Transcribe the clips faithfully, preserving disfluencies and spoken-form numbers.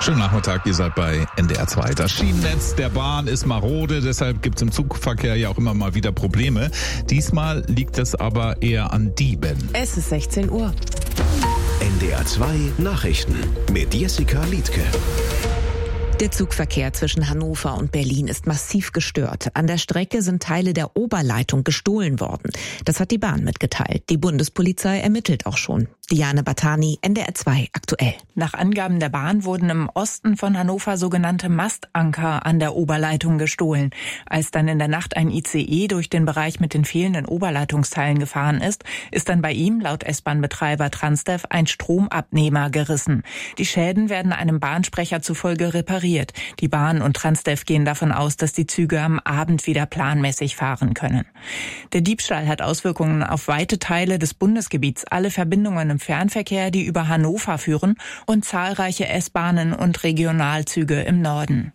Schönen Nachmittag, ihr seid bei N D R zwei. Das Schienennetz der Bahn ist marode, deshalb gibt es im Zugverkehr ja auch immer mal wieder Probleme. Diesmal liegt es aber eher an Dieben. Es ist sechzehn Uhr. N D R zwei Nachrichten mit Jessica Liedtke. Der Zugverkehr zwischen Hannover und Berlin ist massiv gestört. An der Strecke sind Teile der Oberleitung gestohlen worden. Das hat die Bahn mitgeteilt. Die Bundespolizei ermittelt auch schon. Diane Batani, N D R zwei aktuell. Nach Angaben der Bahn wurden im Osten von Hannover sogenannte Mastanker an der Oberleitung gestohlen. Als dann in der Nacht ein I C E durch den Bereich mit den fehlenden Oberleitungsteilen gefahren ist, ist dann bei ihm, laut S-Bahn-Betreiber Transdev, ein Stromabnehmer gerissen. Die Schäden werden einem Bahnsprecher zufolge repariert. Die Bahn und Transdev gehen davon aus, dass die Züge am Abend wieder planmäßig fahren können. Der Diebstahl hat Auswirkungen auf weite Teile des Bundesgebiets. Alle Verbindungen im Fernverkehr, die über Hannover führen, und zahlreiche S-Bahnen und Regionalzüge im Norden.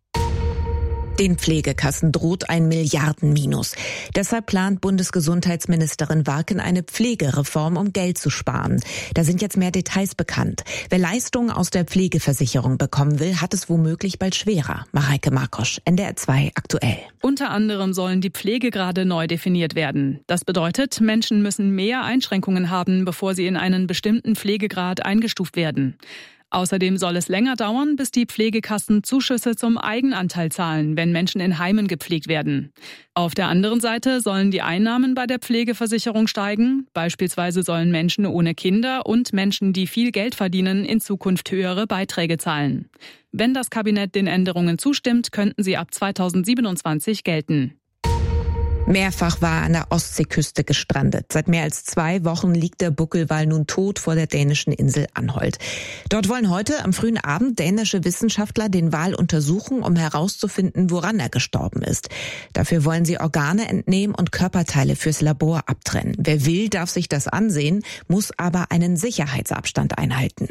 Den Pflegekassen droht ein Milliardenminus. Deshalb plant Bundesgesundheitsministerin Warken eine Pflegereform, um Geld zu sparen. Da sind jetzt mehr Details bekannt. Wer Leistungen aus der Pflegeversicherung bekommen will, hat es womöglich bald schwerer. Mareike Markosch, N D R zwei aktuell. Unter anderem sollen die Pflegegrade neu definiert werden. Das bedeutet, Menschen müssen mehr Einschränkungen haben, bevor sie in einen bestimmten Pflegegrad eingestuft werden. Außerdem soll es länger dauern, bis die Pflegekassen Zuschüsse zum Eigenanteil zahlen, wenn Menschen in Heimen gepflegt werden. Auf der anderen Seite sollen die Einnahmen bei der Pflegeversicherung steigen. Beispielsweise sollen Menschen ohne Kinder und Menschen, die viel Geld verdienen, in Zukunft höhere Beiträge zahlen. Wenn das Kabinett den Änderungen zustimmt, könnten sie ab zweitausendsiebenundzwanzig gelten. Mehrfach war er an der Ostseeküste gestrandet. Seit mehr als zwei Wochen liegt der Buckelwal nun tot vor der dänischen Insel Anholt. Dort wollen heute am frühen Abend dänische Wissenschaftler den Wal untersuchen, um herauszufinden, woran er gestorben ist. Dafür wollen sie Organe entnehmen und Körperteile fürs Labor abtrennen. Wer will, darf sich das ansehen, muss aber einen Sicherheitsabstand einhalten.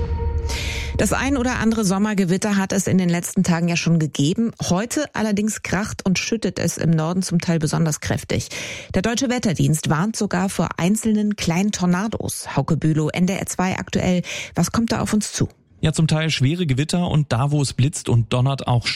Das ein oder andere Sommergewitter hat es in den letzten Tagen ja schon gegeben. Heute allerdings kracht und schüttet es im Norden zum Teil besonders kräftig. Der Deutsche Wetterdienst warnt sogar vor einzelnen kleinen Tornados. Hauke Bülow, N D R zwei aktuell. Was kommt da auf uns zu? Ja, zum Teil schwere Gewitter und da, wo es blitzt und donnert, auch